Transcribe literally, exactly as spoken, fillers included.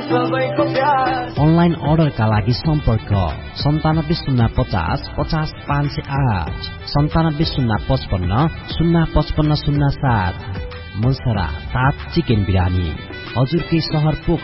Online अर्डरका लागि सम्पर्क सन्तानब्बे शून्य पचास पचास पाँच सय आठ सन्तानब्बे शून्य पचपन्न शून्य पचपन्न शून्य सात। मुलसरा सात चिकन बिरानी हजुरकै सहर पोखरा।